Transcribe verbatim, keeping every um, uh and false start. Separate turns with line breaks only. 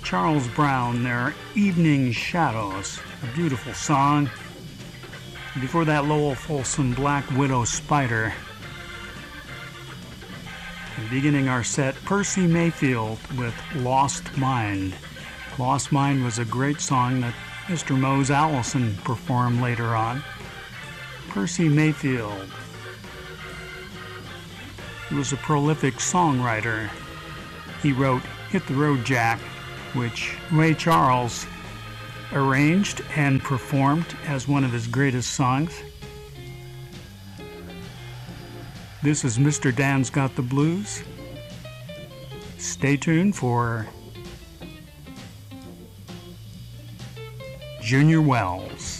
Charles Brown, their Evening Shadows, a beautiful song. Before that, Lowell Fulson, Black Widow Spider. And beginning our set, Percy Mayfield with Lost Mind. Lost Mind was a great song that Mister Mose Allison performed later on. Percy Mayfield. He was a prolific songwriter. He wrote Hit the Road Jack, which Ray Charles arranged and performed as one of his greatest songs. This is Mister Dan's Got the Blues. Stay tuned for Junior Wells.